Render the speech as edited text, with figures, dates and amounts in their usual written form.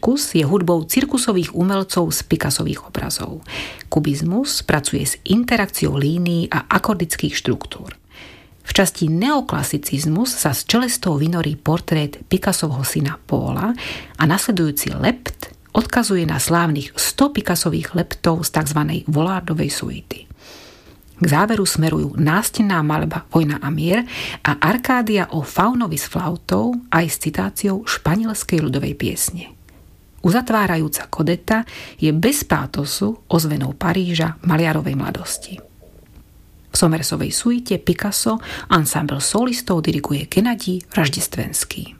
cirkus je hudbou cirkusových umelcov z Picassových obrazov. Kubizmus pracuje s interakciou línií a akordických štruktúr. V časti neoklasicizmus sa s čelestou vynorí portrét Picassovho syna Paula a nasledujúci lept odkazuje na slávnych 100 Picassových leptov z tzv. Volardovej suity. K záveru smerujú nástenná maľba Vojna a mier a Arkádia o faunovi s flautou aj s citáciou španielskej ľudovej piesne. Uzatvárajúca kodeta je bez pátosu ozvenou Paríža maliarovej mladosti. V Sommersovej suite Picasso ensemble solistov diriguje Gennadij Raždestvenský.